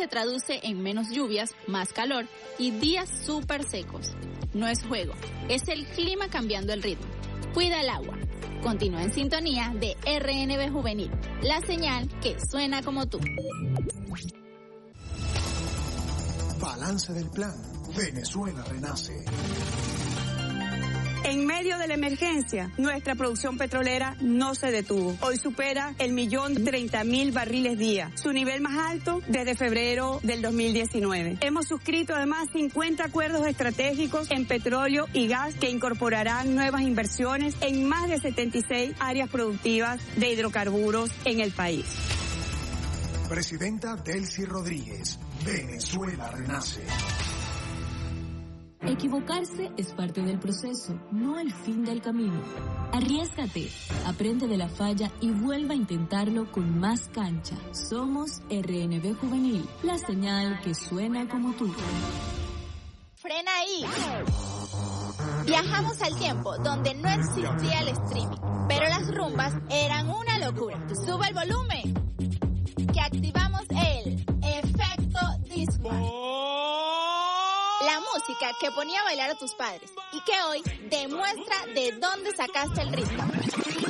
se traduce en menos lluvias, más calor y días súper secos. No es juego, es el clima cambiando el ritmo. Cuida el agua. Continúa en sintonía de RNB Juvenil, la señal que suena como tú. Balance del plan. Venezuela renace. En medio de la emergencia, nuestra producción petrolera no se detuvo. Hoy supera 1.030.000 barriles día, su nivel más alto desde febrero del 2019. Hemos suscrito además 50 acuerdos estratégicos en petróleo y gas que incorporarán nuevas inversiones en más de 76 áreas productivas de hidrocarburos en el país. Presidenta Delcy Rodríguez. Venezuela renace. Equivocarse es parte del proceso, no el fin del camino. Arriésgate, aprende de la falla y vuelva a intentarlo con más cancha. Somos RNB Juvenil, la señal que suena como tú. ¡Frena ahí! Viajamos al tiempo donde no existía el streaming, pero las rumbas eran una locura. ¡Sube el volumen! Que activamos el efecto disco. La música que ponía a bailar a tus padres y que hoy demuestra de dónde sacaste el ritmo.